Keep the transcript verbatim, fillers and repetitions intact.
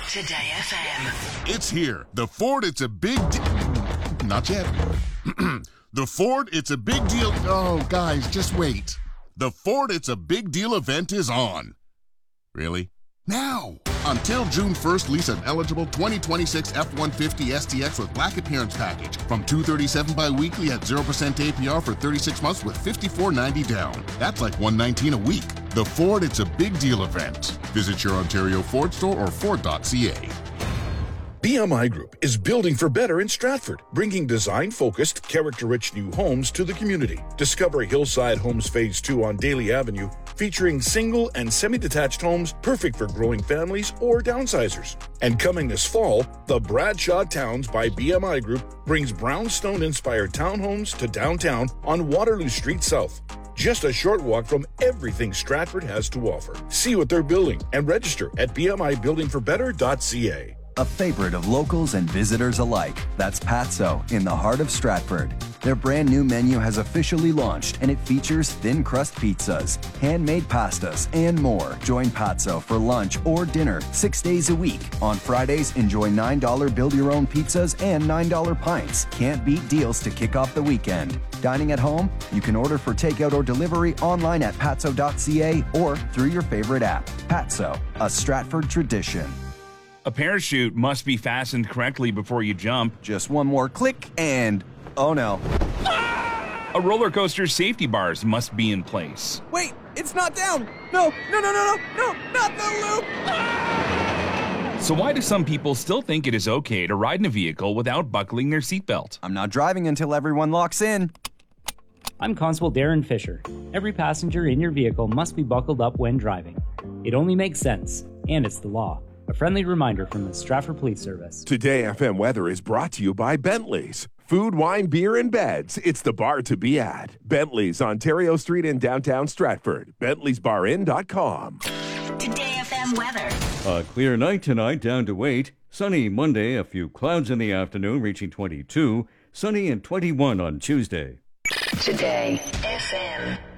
Today F M. It's here. The Ford, it's a big deal. Not yet. The Ford, it's a big deal. Oh, guys, just wait. The Ford, it's a big deal event is on. Really? Now! Until June first, lease an eligible twenty twenty-six F one fifty S T X with black appearance package from two hundred thirty-seven dollars bi-weekly at zero percent A P R for thirty-six months with fifty-four ninety down. That's like one hundred nineteen dollars a week. The Ford, it's a big deal event. Visit your Ontario Ford store or Ford dot C A. B M I Group is building for better in Stratford, bringing design-focused, character-rich new homes to the community. Discover Hillside Homes Phase two on Daly Avenue, featuring single and semi-detached homes perfect for growing families or downsizers. And coming this fall, the Bradshaw Towns by B M I Group brings brownstone-inspired townhomes to downtown on Waterloo Street South. Just a short walk from everything Stratford has to offer. See what they're building and register at b m i building for better dot c a. A favorite of locals and visitors alike. That's Patso in the heart of Stratford. Their brand new menu has officially launched and it features thin crust pizzas, handmade pastas, and more. Join Patso for lunch or dinner six days a week. On Fridays, enjoy nine dollars build-your-own pizzas and nine dollars pints. Can't beat deals to kick off the weekend. Dining at home? You can order for takeout or delivery online at patso dot c a or through your favorite app. Patso, a Stratford tradition. A parachute must be fastened correctly before you jump. Just one more click and... oh no. A roller coaster's safety bars must be in place. Wait, it's not down. No, no, no, no, no, no, not the loop. So why do some people still think it is okay to ride in a vehicle without buckling their seatbelt? I'm not driving until everyone locks in. I'm Constable Darren Fisher. Every passenger in your vehicle must be buckled up when driving. It only makes sense, and it's the law. A friendly reminder from the Stratford Police Service. Today F M weather is brought to you by Bentley's. Food, wine, beer, and beds. It's the bar to be at. Bentley's, Ontario Street in downtown Stratford. Bentley's Bar Inn dot com. Today F M weather. A clear night tonight, down to eight. Sunny Monday, a few clouds in the afternoon, reaching twenty-two. Sunny and twenty-one on Tuesday. Today F M.